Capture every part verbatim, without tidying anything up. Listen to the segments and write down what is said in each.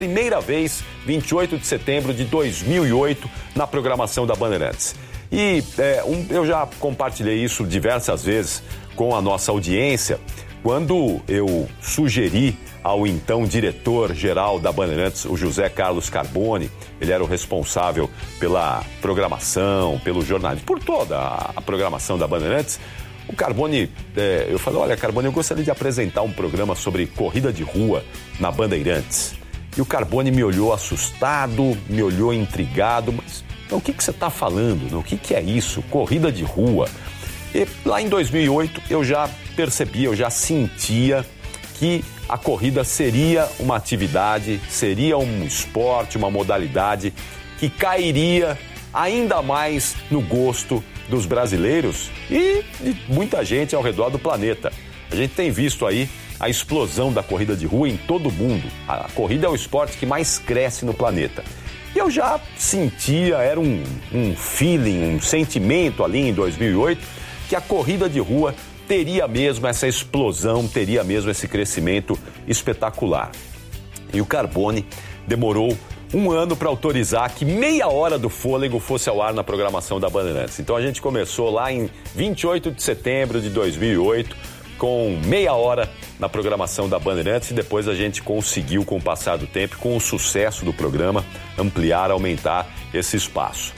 Primeira vez, vinte e oito de setembro de dois mil e oito, na programação da Bandeirantes. E é, um, eu já compartilhei isso diversas vezes com a nossa audiência, quando eu sugeri ao então diretor-geral da Bandeirantes, o José Carlos Carboni. Ele era o responsável pela programação, pelo jornalismo, por toda a programação da Bandeirantes. O Carboni, é, eu falei, olha, Carboni, eu gostaria de apresentar um programa sobre corrida de rua na Bandeirantes. E o Carboni me olhou assustado, me olhou intrigado, mas então, o que, que você está falando? Né? O que, que é isso? Corrida de rua. E lá em dois mil e oito eu já percebia, eu já sentia que a corrida seria uma atividade, seria um esporte, uma modalidade que cairia ainda mais no gosto dos brasileiros e de muita gente ao redor do planeta. A gente tem visto aí a explosão da corrida de rua em todo o mundo. A corrida é o esporte que mais cresce no planeta. E eu já sentia, era um, um feeling, um sentimento ali em dois mil e oito, que a corrida de rua teria mesmo essa explosão, teria mesmo esse crescimento espetacular. E o Carboni demorou um ano para autorizar que meia hora do fôlego fosse ao ar na programação da Bandeirantes. Então a gente começou lá em vinte e oito de setembro de dois mil e oito, com meia hora na programação da Bandeirantes, e depois a gente conseguiu, com o passar do tempo, com o sucesso do programa, ampliar, aumentar esse espaço.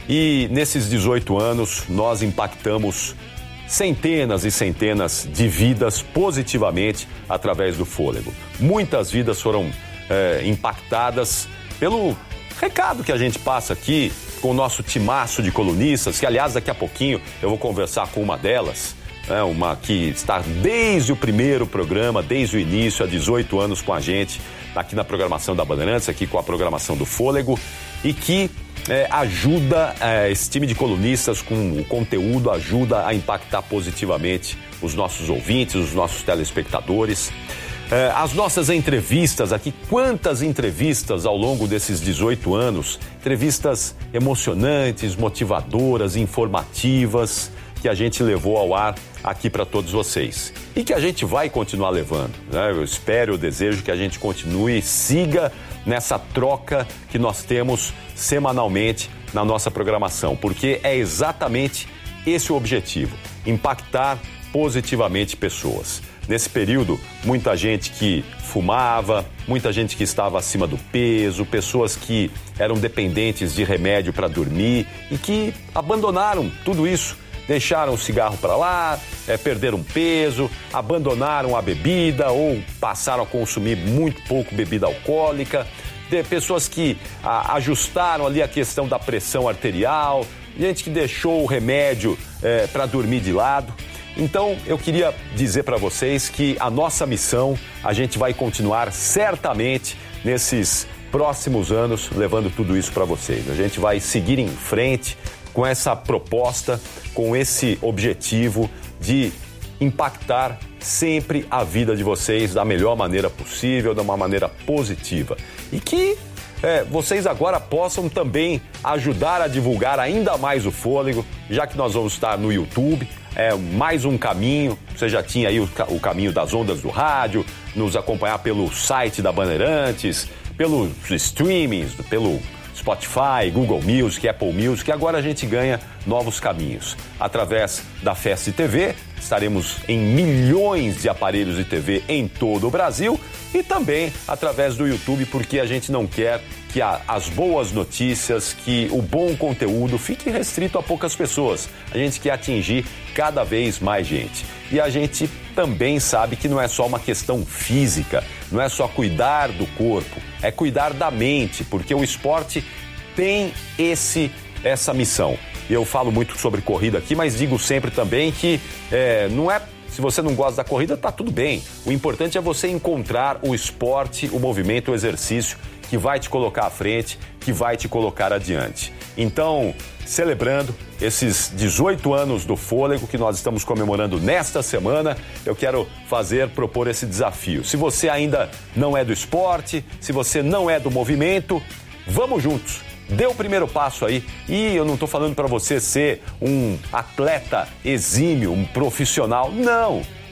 E nesses dezoito anos, nós impactamos centenas e centenas de vidas positivamente através do fôlego. Muitas vidas foram é, impactadas pelo recado que a gente passa aqui com o nosso timaço de colunistas, que, aliás, daqui a pouquinho eu vou conversar com uma delas, É uma que está desde o primeiro programa, desde o início, há dezoito anos com a gente, aqui na programação da Bandeirantes, aqui com a programação do Fôlego, e que é, ajuda é, esse time de colunistas com o conteúdo, ajuda a impactar positivamente os nossos ouvintes, os nossos telespectadores. É, as nossas entrevistas aqui, quantas entrevistas ao longo desses dezoito anos, entrevistas emocionantes, motivadoras, informativas, que a gente levou ao ar aqui para todos vocês. E que a gente vai continuar levando, né? Eu espero, eu desejo que a gente continue e siga nessa troca que nós temos semanalmente na nossa programação, porque é exatamente esse o objetivo, impactar positivamente pessoas. Nesse período, muita gente que fumava, muita gente que estava acima do peso, pessoas que eram dependentes de remédio para dormir e que abandonaram tudo isso. Deixaram o cigarro para lá, é, perderam peso, abandonaram a bebida ou passaram a consumir muito pouco bebida alcoólica. De pessoas que a, ajustaram ali a questão da pressão arterial, gente que deixou o remédio é, para dormir de lado. Então, eu queria dizer para vocês que a nossa missão, a gente vai continuar certamente nesses próximos anos levando tudo isso para vocês. A gente vai seguir em frente com essa proposta, com esse objetivo de impactar sempre a vida de vocês da melhor maneira possível, de uma maneira positiva. E que é, vocês agora possam também ajudar a divulgar ainda mais o Fôlego, já que nós vamos estar no YouTube, é mais um caminho. Você já tinha aí o, o caminho das ondas do rádio, nos acompanhar pelo site da Bandeirantes, pelos streamings, pelo Spotify, Google Music, Apple Music, e agora a gente ganha novos caminhos. Através da Fast T V, estaremos em milhões de aparelhos de T V em todo o Brasil, e também através do YouTube, porque a gente não quer que a, as boas notícias, que o bom conteúdo fique restrito a poucas pessoas. A gente quer atingir cada vez mais gente. E a gente também sabe que não é só uma questão física, não é só cuidar do corpo, é cuidar da mente, porque o esporte tem esse, essa missão. Eu falo muito sobre corrida aqui, mas digo sempre também que é, não é, se você não gosta da corrida, tá tudo bem. O importante é você encontrar o esporte, o movimento, o exercício que vai te colocar à frente, que vai te colocar adiante. Então, celebrando esses dezoito anos do Fôlego que nós estamos comemorando nesta semana, eu quero fazer, propor esse desafio. Se você ainda não é do esporte, se você não é do movimento, vamos juntos. Dê o primeiro passo aí. E eu não estou falando para você ser um atleta exímio, um profissional. Não.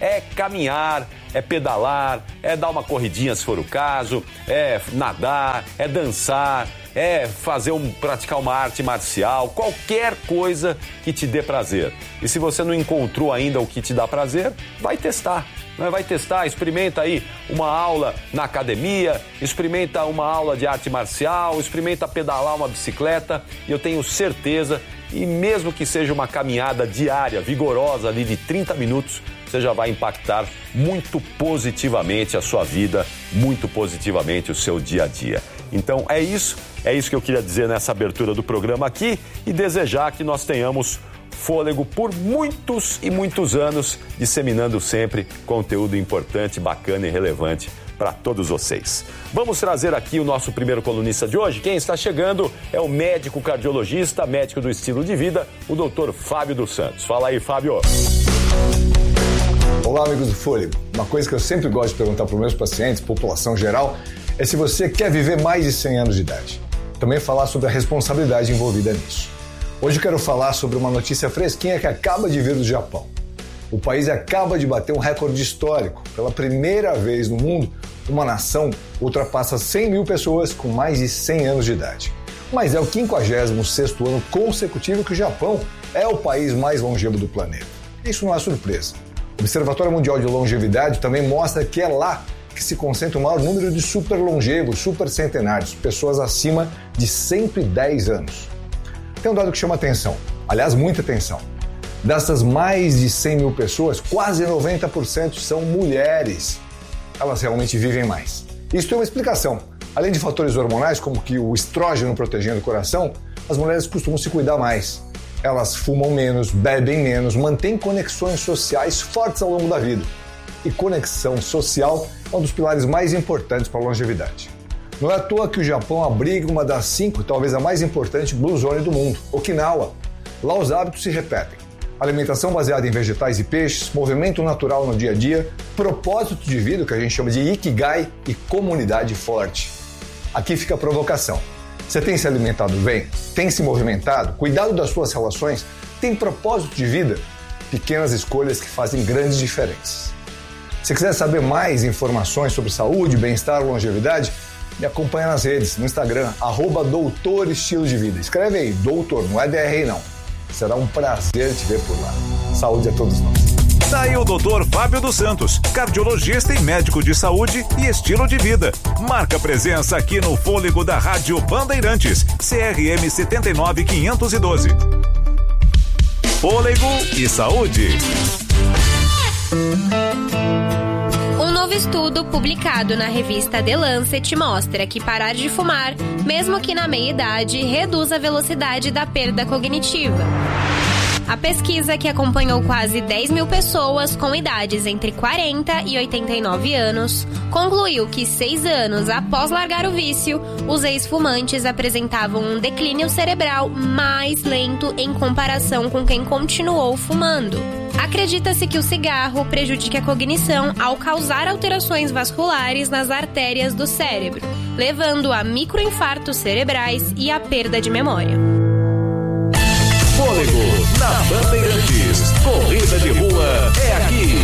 é caminhar, é pedalar, é dar uma corridinha se for o caso, é nadar, é dançar, é fazer um, praticar uma arte marcial, qualquer coisa que te dê prazer. E se você não encontrou ainda o que te dá prazer, vai testar. Vai testar, experimenta aí uma aula na academia, experimenta uma aula de arte marcial, experimenta pedalar uma bicicleta e eu tenho certeza, e mesmo que seja uma caminhada diária, vigorosa ali de trinta minutos, você já vai impactar muito positivamente a sua vida, muito positivamente o seu dia a dia. Então é isso, é isso que eu queria dizer nessa abertura do programa aqui e desejar que nós tenhamos fôlego por muitos e muitos anos, disseminando sempre conteúdo importante, bacana e relevante para todos vocês. Vamos trazer aqui o nosso primeiro colunista de hoje. Quem está chegando é o médico cardiologista, médico do estilo de vida, o doutor Fábio dos Santos. Fala aí, Fábio. Olá, amigos do Fôlego. Uma coisa que eu sempre gosto de perguntar para os meus pacientes, população geral, é se você quer viver mais de cem anos de idade. Também falar sobre a responsabilidade envolvida nisso. Hoje eu quero falar sobre uma notícia fresquinha que acaba de vir do Japão. O país acaba de bater um recorde histórico. Pela primeira vez no mundo, uma nação ultrapassa cem mil pessoas com mais de cem anos de idade. Mas é o quinquagésimo sexto ano consecutivo que o Japão é o país mais longevo do planeta. Isso não é surpresa. O Observatório Mundial de Longevidade também mostra que é lá que se concentra o maior número de super longevos, super centenários, pessoas acima de cento e dez anos. Tem um dado que chama atenção, aliás, muita atenção. Dessas mais de cem mil pessoas, quase noventa por cento são mulheres. Elas realmente vivem mais. Isso tem uma explicação. Além de fatores hormonais, como que o estrógeno protegendo o coração, as mulheres costumam se cuidar mais. Elas fumam menos, bebem menos, mantêm conexões sociais fortes ao longo da vida. E conexão social é um dos pilares mais importantes para a longevidade. Não é à toa que o Japão abriga uma das cinco, talvez a mais importante, Blue Zone do mundo, Okinawa. Lá os hábitos se repetem. Alimentação baseada em vegetais e peixes, movimento natural no dia a dia, propósito de vida, que a gente chama de Ikigai, e comunidade forte. Aqui fica a provocação. Você tem se alimentado bem? Tem se movimentado? Cuidado das suas relações? Tem propósito de vida? Pequenas escolhas que fazem grandes diferenças. Se quiser saber mais informações sobre saúde, bem-estar e longevidade, me acompanha nas redes, no Instagram, arroba doutor estilo de vida. Escreve aí, doutor, não é D R I não. Será um prazer te ver por lá. Saúde a todos nós. Daí o doutor Fábio dos Santos, cardiologista e médico de saúde e estilo de vida. Marca presença aqui no Fôlego da Rádio Bandeirantes, C R M sete nove quinhentos e doze. Fôlego e saúde. Um novo estudo publicado na revista The Lancet mostra que parar de fumar, mesmo que na meia-idade, reduz a velocidade da perda cognitiva. A pesquisa, que acompanhou quase dez mil pessoas com idades entre quarenta e oitenta e nove anos, concluiu que seis anos após largar o vício, os ex-fumantes apresentavam um declínio cerebral mais lento em comparação com quem continuou fumando. Acredita-se que o cigarro prejudica a cognição ao causar alterações vasculares nas artérias do cérebro, levando a microinfartos cerebrais e a perda de memória. Fôlego na Bandeirantes. Corrida de rua é aqui.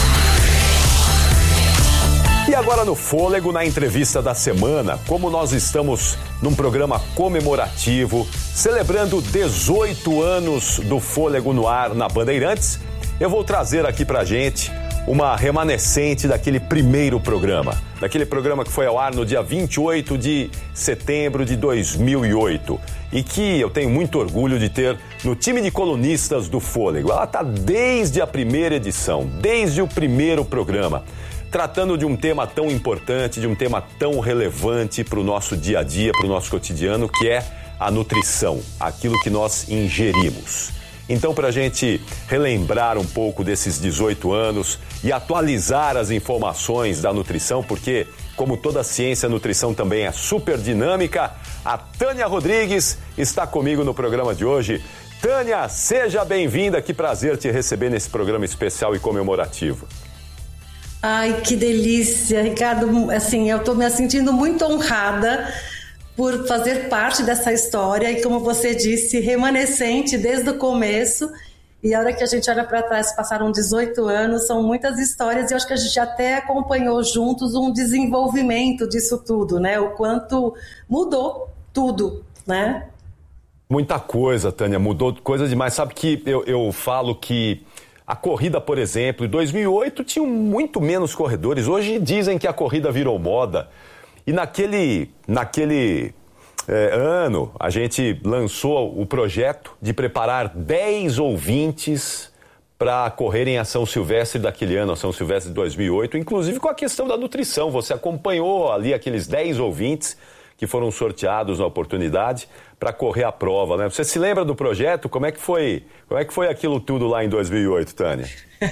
E agora no Fôlego, na entrevista da semana, como nós estamos num programa comemorativo, celebrando dezoito anos do Fôlego no ar na Bandeirantes, eu vou trazer aqui pra gente uma remanescente daquele primeiro programa, daquele programa que foi ao ar no dia vinte e oito de setembro de dois mil e oito e que eu tenho muito orgulho de ter no time de colunistas do Fôlego. Ela está desde a primeira edição, desde o primeiro programa, tratando de um tema tão importante, de um tema tão relevante para o nosso dia a dia, para o nosso cotidiano, que é a nutrição, aquilo que nós ingerimos. Então, para a gente relembrar um pouco desses dezoito anos e atualizar as informações da nutrição, porque, como toda ciência, a nutrição também é super dinâmica, a Tânia Rodrigues está comigo no programa de hoje. Tânia, seja bem-vinda, que prazer te receber nesse programa especial e comemorativo. Ai, que delícia, Ricardo. Assim, eu estou me sentindo muito honrada por fazer parte dessa história e, como você disse, remanescente desde o começo. E a hora que a gente olha para trás, passaram dezoito anos, são muitas histórias, e eu acho que a gente até acompanhou juntos um desenvolvimento disso tudo, né? O quanto mudou tudo, né? Muita coisa, Tânia, mudou coisa demais. Sabe que eu, eu falo que a corrida, por exemplo, em dois mil e oito tinham muito menos corredores. Hoje dizem que a corrida virou moda. E naquele, naquele é, ano, a gente lançou o projeto de preparar dez ouvintes para correrem a São Silvestre daquele ano, a São Silvestre de dois mil e oito, inclusive com a questão da nutrição. Você acompanhou ali aqueles dez ouvintes que foram sorteados na oportunidade para correr a prova, né? Você se lembra do projeto? Como é que foi, como é que foi aquilo tudo lá em dois mil e oito, Tânia?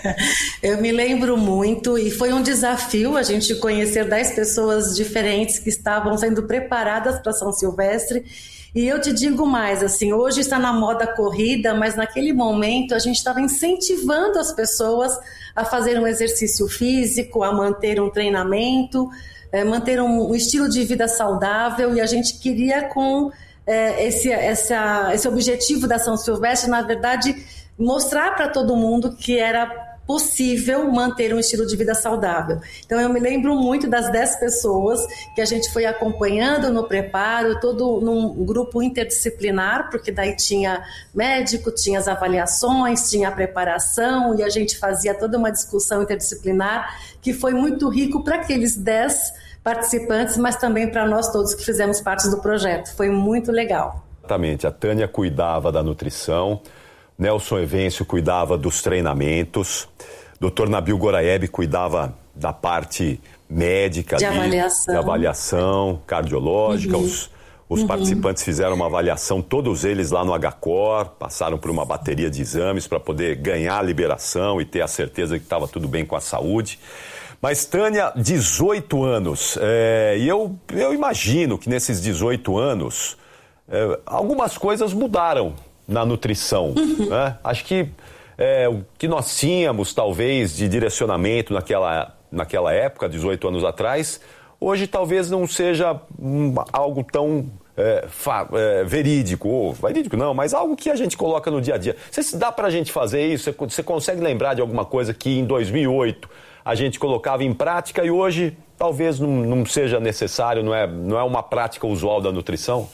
Eu me lembro muito, e foi um desafio a gente conhecer dez pessoas diferentes que estavam sendo preparadas para São Silvestre. E eu te digo mais, assim, hoje está na moda corrida, mas naquele momento a gente estava incentivando as pessoas a fazer um exercício físico, a manter um treinamento, é, manter um, um estilo de vida saudável, e a gente queria com é, esse, essa, esse objetivo da São Silvestre, na verdade, mostrar para todo mundo que era possível manter um estilo de vida saudável. Então eu me lembro muito das dez pessoas que a gente foi acompanhando no preparo, todo num grupo interdisciplinar, porque daí tinha médico, tinha as avaliações, tinha a preparação, e a gente fazia toda uma discussão interdisciplinar que foi muito rico para aqueles dez participantes, mas também para nós todos que fizemos parte do projeto. Foi muito legal. Exatamente. A Tânia cuidava da nutrição, Nelson Evêncio cuidava dos treinamentos, doutor Nabil Goraeb cuidava da parte médica, de ali, avaliação, de avaliação cardiológica. Uhum. Os, os uhum. participantes fizeram uma avaliação, todos eles lá no H C O R, passaram por uma bateria de exames para poder ganhar a liberação e ter a certeza que estava tudo bem com a saúde. Mas, Tânia, dezoito anos, é, e eu, eu imagino que nesses dezoito anos é, algumas coisas mudaram na nutrição, uhum. né? Acho que é, o que nós tínhamos, talvez, de direcionamento naquela, naquela época, dezoito anos atrás, hoje talvez não seja um, algo tão é, fa, é, verídico, ou verídico não, mas algo que a gente coloca no dia a dia. Se dá pra gente fazer isso, você, você consegue lembrar de alguma coisa que em dois mil e oito a gente colocava em prática e hoje talvez não, não seja necessário, não é, não é uma prática usual da nutrição?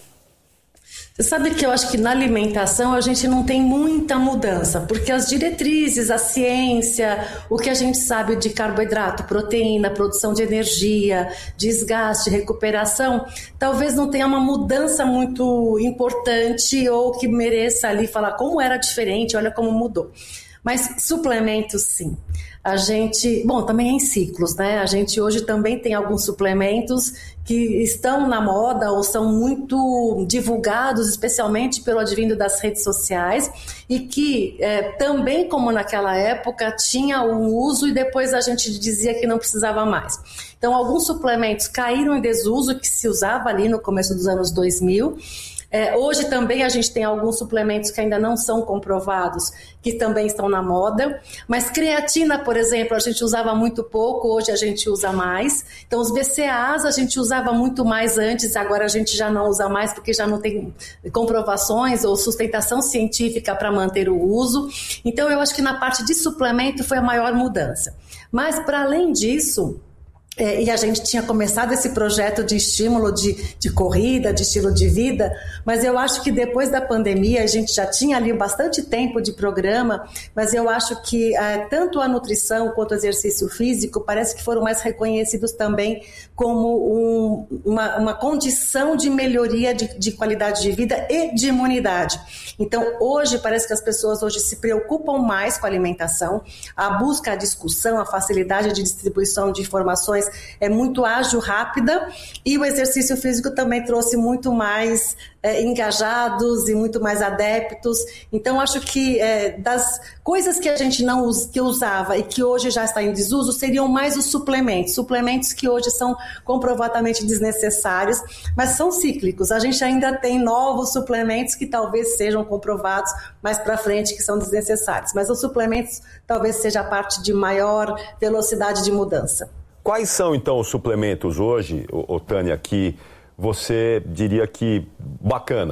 Você sabe que eu acho que na alimentação a gente não tem muita mudança, porque as diretrizes, a ciência, o que a gente sabe de carboidrato, proteína, produção de energia, desgaste, recuperação, talvez não tenha uma mudança muito importante ou que mereça ali falar como era diferente, olha como mudou. Mas suplementos, sim. A gente, bom, também é em ciclos, né? A gente hoje também tem alguns suplementos que estão na moda ou são muito divulgados, especialmente pelo advindo das redes sociais, e que é, também, como naquela época, tinha um uso e depois a gente dizia que não precisava mais. Então, alguns suplementos caíram em desuso, que se usava ali no começo dos anos dois mil. É, hoje também a gente tem alguns suplementos que ainda não são comprovados, que também estão na moda, mas creatina, por exemplo, a gente usava muito pouco, hoje a gente usa mais. Então os B C A As a gente usava muito mais antes, agora a gente já não usa mais porque já não tem comprovações ou sustentação científica para manter o uso. Então eu acho que na parte de suplemento foi a maior mudança. Mas para além disso, É, e a gente tinha começado esse projeto de estímulo de, de corrida, de estilo de vida, mas eu acho que depois da pandemia, a gente já tinha ali bastante tempo de programa, mas eu acho que é, tanto a nutrição quanto o exercício físico parece que foram mais reconhecidos também como um, uma, uma condição de melhoria de, de qualidade de vida e de imunidade. Então, hoje, parece que as pessoas hoje se preocupam mais com a alimentação, a busca, a discussão, a facilidade de distribuição de informações é muito ágil, rápida, e o exercício físico também trouxe muito mais é, engajados e muito mais adeptos. Então, acho que é, das coisas que a gente não us, que usava e que hoje já está em desuso, seriam mais os suplementos, suplementos que hoje são comprovadamente desnecessários, mas são cíclicos. A gente ainda tem novos suplementos que talvez sejam comprovados mais para frente que são desnecessários, mas os suplementos talvez seja a parte de maior velocidade de mudança. Quais são, então, os suplementos hoje, ô, ô, Tânia, que você diria que bacana,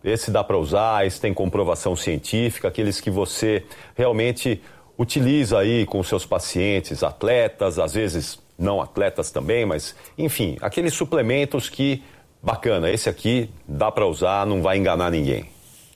esse dá para usar, esse tem comprovação científica, aqueles que você realmente utiliza aí com seus pacientes, atletas, às vezes não atletas também, mas enfim, aqueles suplementos que, bacana, esse aqui dá para usar, não vai enganar ninguém.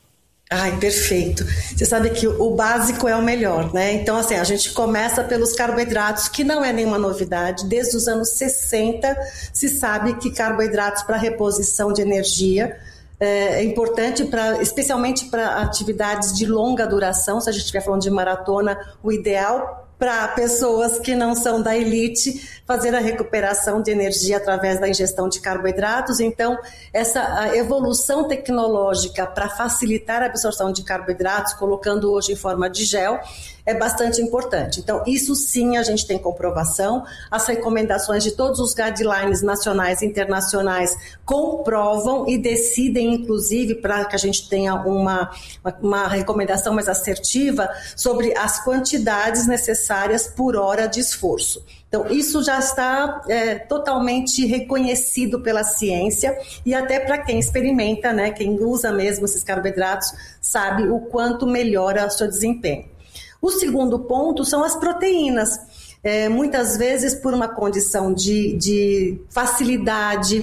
Ai, perfeito. Você sabe que o básico é o melhor, né? Então, assim, a gente começa pelos carboidratos, que não é nenhuma novidade. Desde os anos sessenta se sabe que carboidratos para reposição de energia é importante, pra, especialmente para atividades de longa duração. Se a gente estiver falando de maratona, o ideal para pessoas que não são da elite, fazer a recuperação de energia através da ingestão de carboidratos. Então, essa a evolução tecnológica para facilitar a absorção de carboidratos, colocando hoje em forma de gel, é bastante importante. Então, isso sim a gente tem comprovação. As recomendações de todos os guidelines nacionais e internacionais comprovam e decidem, inclusive, para que a gente tenha uma, uma recomendação mais assertiva sobre as quantidades necessárias por hora de esforço. Então, isso já está é, totalmente reconhecido pela ciência e até para quem experimenta, né, quem usa mesmo esses carboidratos, sabe o quanto melhora o seu desempenho. O segundo ponto são as proteínas. É, muitas vezes por uma condição de, de facilidade,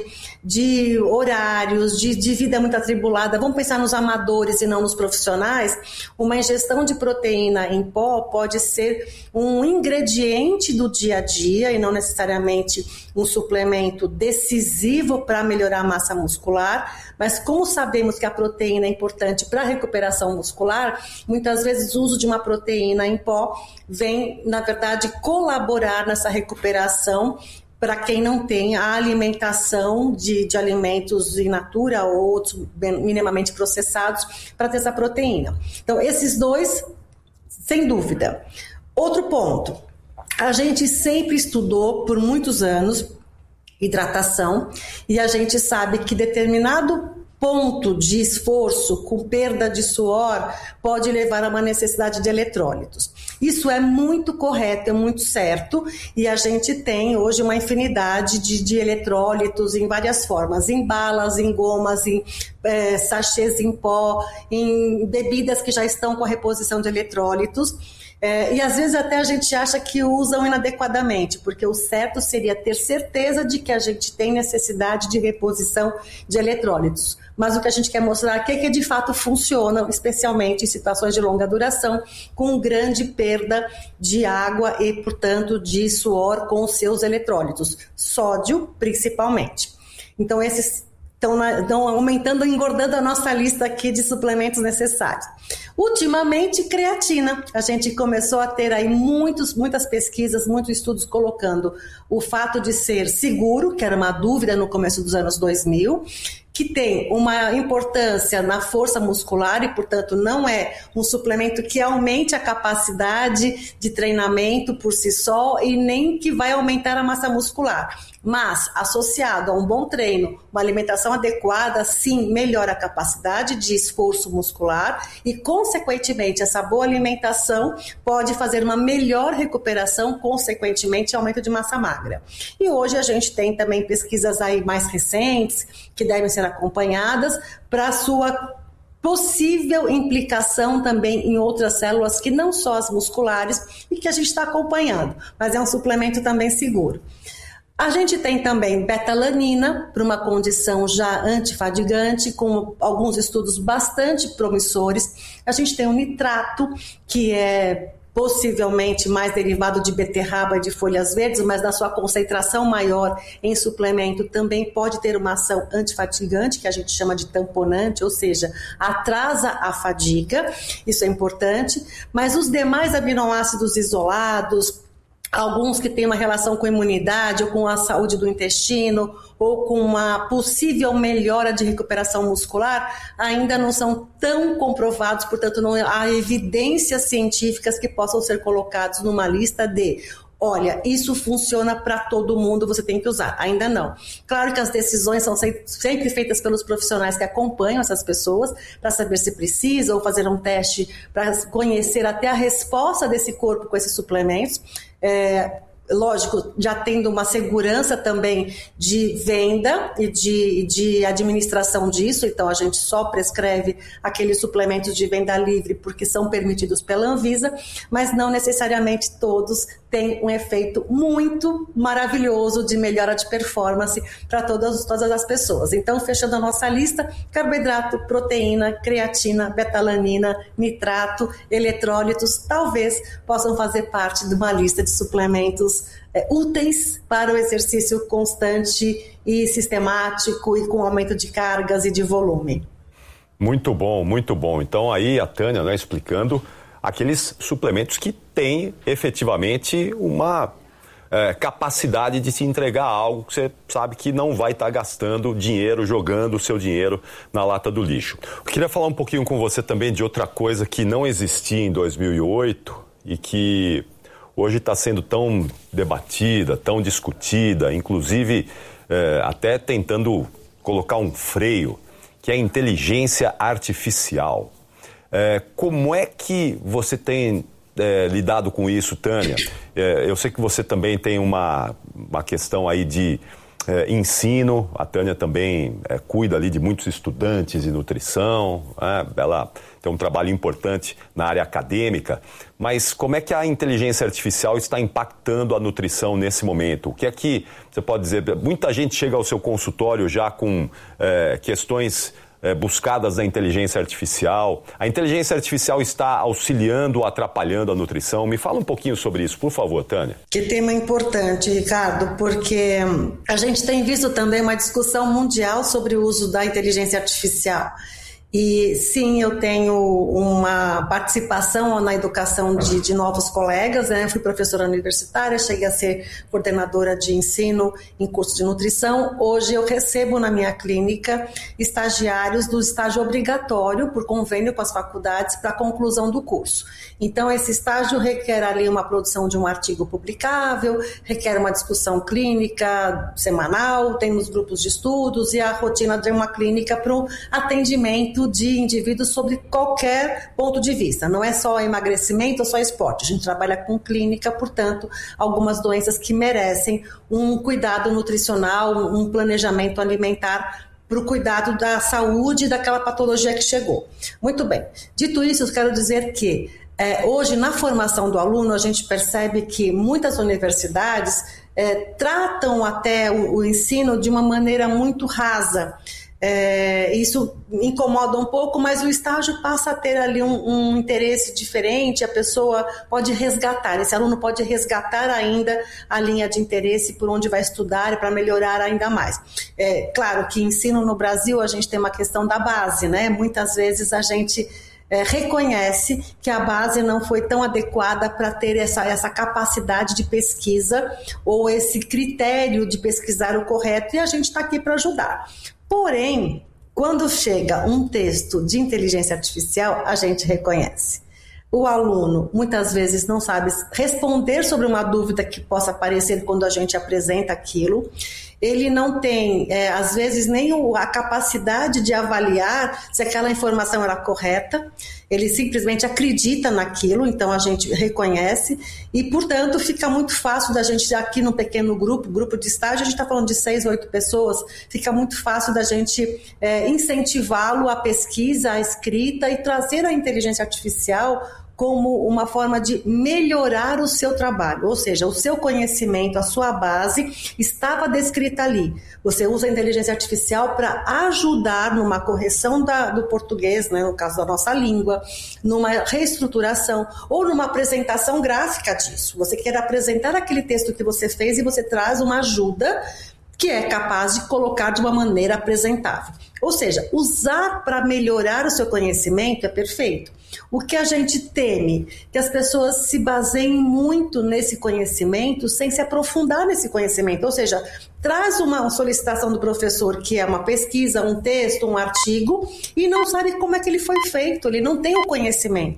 de horários, de, de vida muito atribulada, vamos pensar nos amadores e não nos profissionais, uma ingestão de proteína em pó pode ser um ingrediente do dia a dia e não necessariamente um suplemento decisivo para melhorar a massa muscular, mas como sabemos que a proteína é importante para a recuperação muscular, muitas vezes o uso de uma proteína em pó vem, na verdade, colaborar nessa recuperação para quem não tem a alimentação de, de alimentos in natura ou outros minimamente processados para ter essa proteína. Então, esses dois, sem dúvida. Outro ponto, a gente sempre estudou por muitos anos hidratação e a gente sabe que determinado ponto de esforço com perda de suor pode levar a uma necessidade de eletrólitos. Isso é muito correto, é muito certo e a gente tem hoje uma infinidade de, de eletrólitos em várias formas, em balas, em gomas, em é, sachês em pó, em bebidas que já estão com a reposição de eletrólitos. É, e às vezes até a gente acha que usam inadequadamente, porque o certo seria ter certeza de que a gente tem necessidade de reposição de eletrólitos. Mas o que a gente quer mostrar aqui é que de fato funcionam, especialmente em situações de longa duração, com grande perda de água e, portanto, de suor com os seus eletrólitos, sódio principalmente. Então esses estão aumentando, engordando a nossa lista aqui de suplementos necessários. Ultimamente, creatina. A gente começou a ter aí muitos, muitas pesquisas, muitos estudos colocando o fato de ser seguro, que era uma dúvida no começo dos anos dois mil, que tem uma importância na força muscular e, portanto, não é um suplemento que aumente a capacidade de treinamento por si só e nem que vai aumentar a massa muscular. Mas, associado a um bom treino, uma alimentação adequada, sim, melhora a capacidade de esforço muscular e, consequentemente, essa boa alimentação pode fazer uma melhor recuperação, consequentemente, aumento de massa magra. E hoje a gente tem também pesquisas aí mais recentes, que devem ser acompanhadas, para a sua possível implicação também em outras células que não só as musculares e que a gente está acompanhando, mas é um suplemento também seguro. A gente tem também betalanina, para uma condição já antifadigante, com alguns estudos bastante promissores. A gente tem o nitrato, que é possivelmente mais derivado de beterraba e de folhas verdes, mas na sua concentração maior em suplemento também pode ter uma ação antifatigante, que a gente chama de tamponante, ou seja, atrasa a fadiga, isso é importante, mas os demais aminoácidos isolados, alguns que têm uma relação com a imunidade ou com a saúde do intestino ou com uma possível melhora de recuperação muscular, ainda não são tão comprovados, portanto não há evidências científicas que possam ser colocados numa lista de olha, isso funciona para todo mundo, você tem que usar. Ainda não. Claro que as decisões são sempre feitas pelos profissionais que acompanham essas pessoas para saber se precisa ou fazer um teste para conhecer até a resposta desse corpo com esses suplementos. É, lógico, já tendo uma segurança também de venda e de, de administração disso, então a gente só prescreve aqueles suplementos de venda livre porque são permitidos pela Anvisa, mas não necessariamente todos têm um efeito muito maravilhoso de melhora de performance para todas, todas as pessoas. Então, fechando a nossa lista, carboidrato, proteína, creatina, betalanina, nitrato, eletrólitos, talvez possam fazer parte de uma lista de suplementos É, úteis para o exercício constante e sistemático e com aumento de cargas e de volume. Muito bom, muito bom. Então aí a Tânia, né, explicando aqueles suplementos que têm efetivamente uma é, capacidade de te entregar algo que você sabe que não vai estar tá gastando dinheiro, jogando o seu dinheiro na lata do lixo. Eu queria falar um pouquinho com você também de outra coisa que não existia em dois mil e oito e que hoje está sendo tão debatida, tão discutida, inclusive é, até tentando colocar um freio, que é a inteligência artificial. É, como é que você tem é, lidado com isso, Tânia? É, eu sei que você também tem uma, uma questão aí de é, ensino, a Tânia também é, cuida ali de muitos estudantes de nutrição, é, ela tem um trabalho importante na área acadêmica, mas como é que a inteligência artificial está impactando a nutrição nesse momento? O que é que você pode dizer? Muita gente chega ao seu consultório já com é, questões é, buscadas na inteligência artificial. A inteligência artificial está auxiliando ou atrapalhando a nutrição? Me fala um pouquinho sobre isso, por favor, Tânia. Que tema importante, Ricardo, porque a gente tem visto também uma discussão mundial sobre o uso da inteligência artificial. E sim, eu tenho uma participação na educação de, de novos colegas, né? Eu fui professora universitária, cheguei a ser coordenadora de ensino em curso de nutrição. Hoje eu recebo na minha clínica estagiários do estágio obrigatório, por convênio com as faculdades, para a conclusão do curso. Então, esse estágio requer ali uma produção de um artigo publicável, requer uma discussão clínica semanal, temos grupos de estudos e a rotina de uma clínica para o atendimento de indivíduos sobre qualquer ponto de vista. Não é só emagrecimento ou só esporte. A gente trabalha com clínica, portanto, algumas doenças que merecem um cuidado nutricional, um planejamento alimentar para o cuidado da saúde daquela patologia que chegou. Muito bem. Dito isso, eu quero dizer que é, hoje, na formação do aluno, a gente percebe que muitas universidades é, tratam até o, o ensino de uma maneira muito rasa. É, isso incomoda um pouco, mas o estágio passa a ter ali um, um interesse diferente, a pessoa pode resgatar, esse aluno pode resgatar ainda a linha de interesse por onde vai estudar para melhorar ainda mais. É, claro que ensino no Brasil a gente tem uma questão da base, né? Muitas vezes a gente é, reconhece que a base não foi tão adequada para ter essa, essa capacidade de pesquisa ou esse critério de pesquisar o correto, e a gente está aqui para ajudar. Porém, quando chega um texto de inteligência artificial, a gente reconhece. O aluno muitas vezes não sabe responder sobre uma dúvida que possa aparecer quando a gente apresenta aquilo. Ele não tem, é, às vezes, nem a capacidade de avaliar se aquela informação era correta. Ele simplesmente acredita naquilo, então a gente reconhece e, portanto, fica muito fácil da gente, aqui num pequeno grupo, grupo de estágio, a gente está falando de seis, oito pessoas, fica muito fácil da gente é, incentivá-lo à pesquisa, à escrita e trazer a inteligência artificial como uma forma de melhorar o seu trabalho, ou seja, o seu conhecimento, a sua base estava descrita ali. Você usa a inteligência artificial para ajudar numa correção da, do português, né, no caso da nossa língua, numa reestruturação ou numa apresentação gráfica disso. Você quer apresentar aquele texto que você fez e você traz uma ajuda que é capaz de colocar de uma maneira apresentável. Ou seja, usar para melhorar o seu conhecimento é perfeito. O que a gente teme? Que as pessoas se baseiem muito nesse conhecimento sem se aprofundar nesse conhecimento. Ou seja, traz uma solicitação do professor que é uma pesquisa, um texto, um artigo, e não sabe como é que ele foi feito, ele não tem o conhecimento.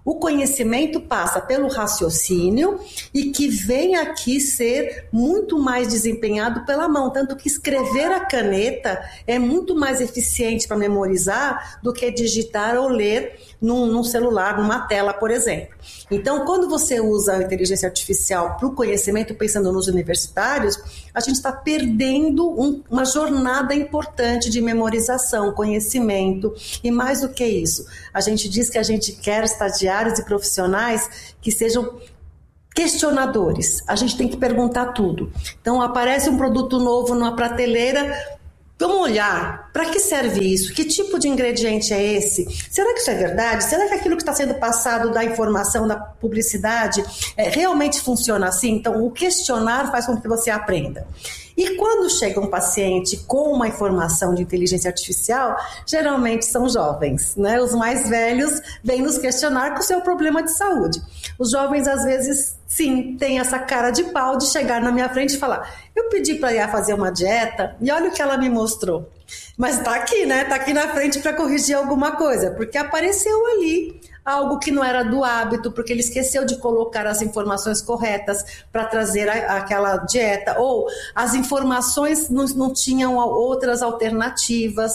O conhecimento passa pelo raciocínio e que vem aqui ser muito mais desempenhado pela mão, tanto que escrever a caneta é muito mais eficiente para memorizar do que digitar ou ler num, num celular, numa tela, por exemplo. Então, quando você usa a inteligência artificial para o conhecimento, pensando nos universitários, a gente está perdendo um, uma jornada importante de memorização, conhecimento, e mais do que isso, a gente diz que a gente quer estagiários e profissionais que sejam questionadores. A gente tem que perguntar tudo. Então, aparece um produto novo numa prateleira, vamos olhar, para que serve isso? Que tipo de ingrediente é esse? Será que isso é verdade? Será que aquilo que está sendo passado da informação, da publicidade, é, realmente funciona assim? Então, o questionar faz com que você aprenda. E quando chega um paciente com uma informação de inteligência artificial, geralmente são jovens, né? Os mais velhos vêm nos questionar com o seu problema de saúde. Os jovens, às vezes, sim, têm essa cara de pau de chegar na minha frente e falar: eu pedi para ela fazer uma dieta e olha o que ela me mostrou. Mas está aqui, né? Está aqui na frente para corrigir alguma coisa, porque apareceu ali algo que não era do hábito, porque ele esqueceu de colocar as informações corretas para trazer a, aquela dieta, ou as informações não, não tinham outras alternativas.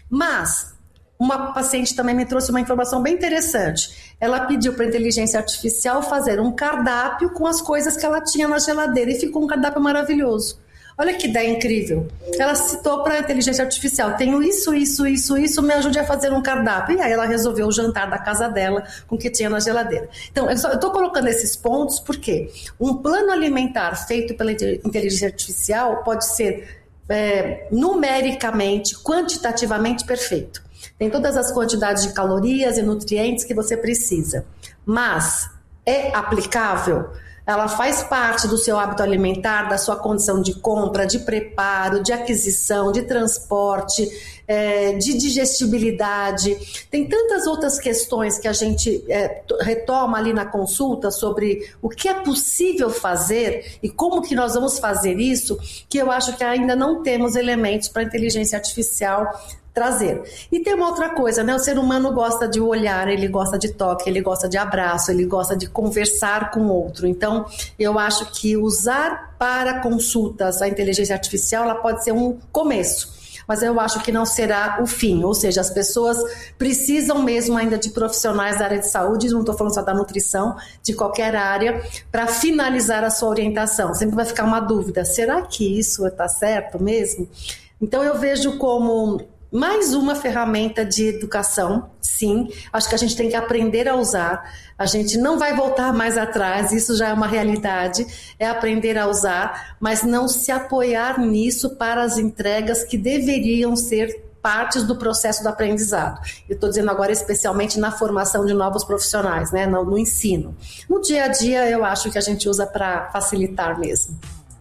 Mas uma paciente também me trouxe uma informação bem interessante. Ela pediu para a inteligência artificial fazer um cardápio com as coisas que ela tinha na geladeira e ficou um cardápio maravilhoso. Olha que ideia incrível. Ela citou para a inteligência artificial: tenho isso, isso, isso, isso, me ajude a fazer um cardápio. E aí ela resolveu o jantar da casa dela com o que tinha na geladeira. Então, eu estou colocando esses pontos porque um plano alimentar feito pela inteligência artificial pode ser é, numericamente, quantitativamente perfeito. Tem todas as quantidades de calorias e nutrientes que você precisa. Mas é aplicável? Ela faz parte do seu hábito alimentar, da sua condição de compra, de preparo, de aquisição, de transporte, é, de digestibilidade. Tem tantas outras questões que a gente é, retoma ali na consulta sobre o que é possível fazer e como que nós vamos fazer isso, que eu acho que ainda não temos elementos para a inteligência artificial trazer. E tem uma outra coisa, né? O ser humano gosta de olhar, ele gosta de toque, ele gosta de abraço, ele gosta de conversar com o outro. Então, eu acho que usar para consultas a inteligência artificial, ela pode ser um começo, mas eu acho que não será o fim. Ou seja, as pessoas precisam mesmo ainda de profissionais da área de saúde, não estou falando só da nutrição, de qualquer área, para finalizar a sua orientação. Sempre vai ficar uma dúvida: será que isso está certo mesmo? Então, eu vejo como mais uma ferramenta de educação, sim. Acho que a gente tem que aprender a usar. A gente não vai voltar mais atrás, isso já é uma realidade. É aprender a usar, mas não se apoiar nisso para as entregas que deveriam ser partes do processo do aprendizado. Eu estou dizendo agora especialmente na formação de novos profissionais, né? no, no ensino. No dia a dia, eu acho que a gente usa para facilitar mesmo.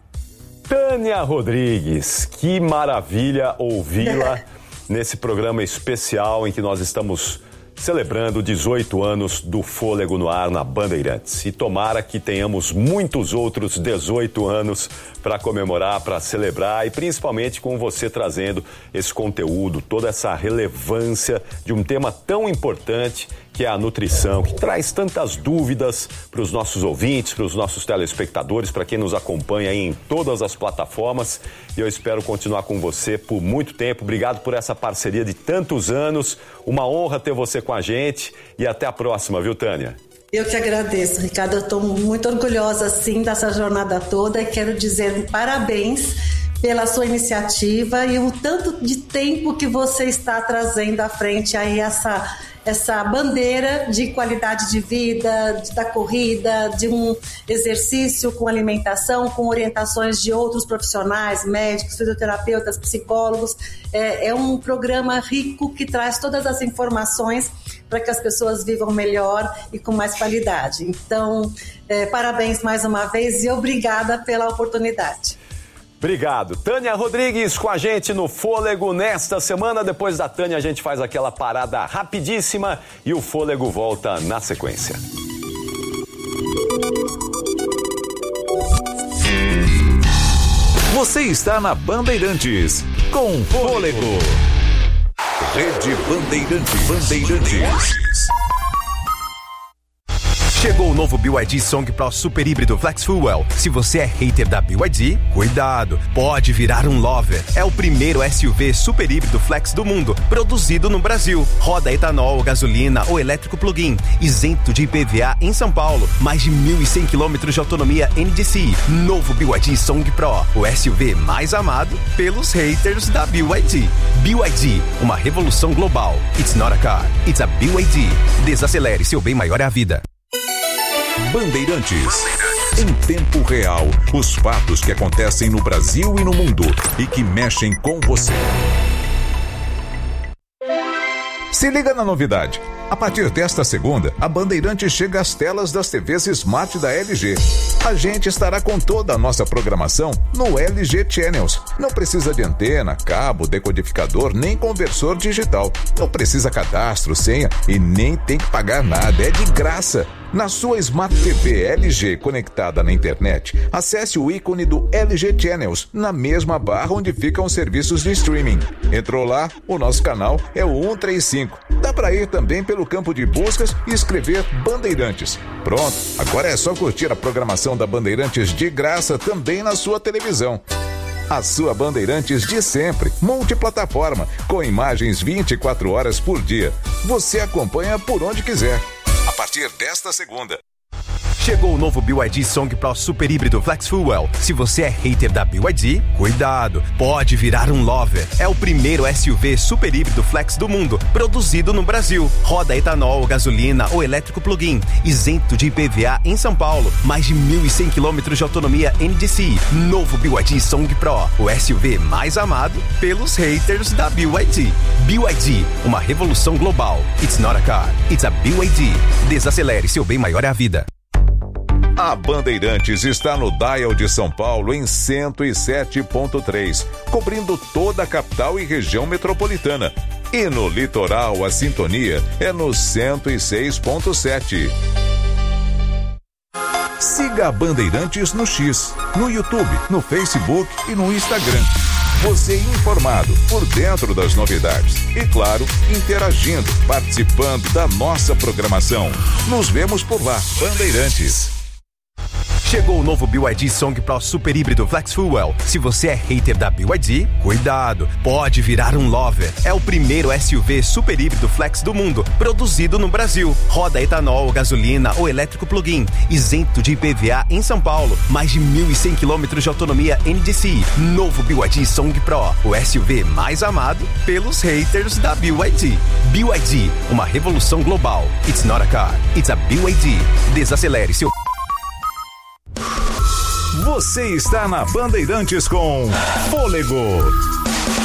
Tânia Rodrigues, que maravilha ouvi-la nesse programa especial em que nós estamos celebrando dezoito anos do Fôlego no Ar na Bandeirantes. E tomara que tenhamos muitos outros dezoito anos para comemorar, para celebrar, e principalmente com você trazendo esse conteúdo, toda essa relevância de um tema tão importante que é a nutrição, que traz tantas dúvidas para os nossos ouvintes, para os nossos telespectadores, para quem nos acompanha em todas as plataformas. E eu espero continuar com você por muito tempo. Obrigado por essa parceria de tantos anos. Uma honra ter você com a gente e até a próxima, viu, Tânia? Eu que agradeço, Ricardo. Eu estou muito orgulhosa, sim, dessa jornada toda e quero dizer parabéns pela sua iniciativa e o tanto de tempo que você está trazendo à frente aí essa, essa bandeira de qualidade de vida, da corrida, de um exercício com alimentação, com orientações de outros profissionais, médicos, fisioterapeutas, psicólogos. É, é um programa rico que traz todas as informações para que as pessoas vivam melhor e com mais qualidade. Então, é, parabéns mais uma vez e obrigada pela oportunidade. Obrigado. Tânia Rodrigues com a gente no Fôlego nesta semana. Depois da Tânia, a gente faz aquela parada rapidíssima e o Fôlego volta na sequência. Você está na Bandeirantes com Fôlego. Rede Bandeirantes. Bandeirantes. Chegou o novo B Y D Song Pro Super Híbrido Flex Fuel. Se você é hater da B Y D, cuidado, pode virar um lover. É o primeiro S U V super híbrido flex do mundo, produzido no Brasil. Roda etanol, gasolina ou elétrico plug-in, isento de I P V A em São Paulo. Mais de mil e cem quilômetros de autonomia N D C I. Novo B Y D Song Pro, o S U V mais amado pelos haters da B Y D. B Y D, uma revolução global. It's not a car, it's a B Y D. Desacelere, seu bem maior é a vida. Bandeirantes. Em tempo real, os fatos que acontecem no Brasil e no mundo e que mexem com você. Se liga na novidade. A partir desta segunda, a Bandeirantes chega às telas das T Vs Smart da L G. A gente estará com toda a nossa programação no L G Channels. Não precisa de antena, cabo, decodificador, nem conversor digital. Não precisa cadastro, senha e nem tem que pagar nada. É de graça. Na sua Smart T V L G conectada na internet, acesse o ícone do L G Channels na mesma barra onde ficam os serviços de streaming. Entrou lá, o nosso canal é o cento e trinta e cinco. Dá para ir também pelo campo de buscas e escrever Bandeirantes. Pronto, agora é só curtir a programação da Bandeirantes de graça também na sua televisão. A sua Bandeirantes de sempre, multiplataforma, com imagens vinte e quatro horas por dia. Você acompanha por onde quiser. A partir desta segunda. Chegou o novo B Y D Song Pro Super Híbrido Flex Fuel. Se você é hater da B Y D, cuidado, pode virar um lover. É o primeiro S U V super híbrido flex do mundo, produzido no Brasil. Roda etanol, gasolina ou elétrico plug-in, isento de I P V A em São Paulo. Mais de mil e cem quilômetros de autonomia N D C I. Novo B Y D Song Pro, o S U V mais amado pelos haters da B Y D. B Y D, uma revolução global. It's not a car, it's a B Y D. Desacelere, seu bem maior é a vida. A Bandeirantes está no Dial de São Paulo em cento e sete ponto três, cobrindo toda a capital e região metropolitana. E no litoral, a sintonia é no cento e seis ponto sete. Siga a Bandeirantes no X, no YouTube, no Facebook e no Instagram. Você informado, por dentro das novidades. E claro, interagindo, participando da nossa programação. Nos vemos por lá, Bandeirantes. Chegou o novo B Y D Song Pro Super Híbrido Flex Fuel. Se você é hater da B Y D, cuidado, pode virar um lover. É o primeiro S U V super híbrido flex do mundo, produzido no Brasil. Roda etanol, gasolina ou elétrico plug-in, isento de I P V A em São Paulo. Mais de mil e cem quilômetros de autonomia N D C I. Novo B Y D Song Pro, o S U V mais amado pelos haters da B Y D. B Y D, uma revolução global. It's not a car, it's a B Y D. Desacelere, seu... Você está na Bandeirantes com Fôlego.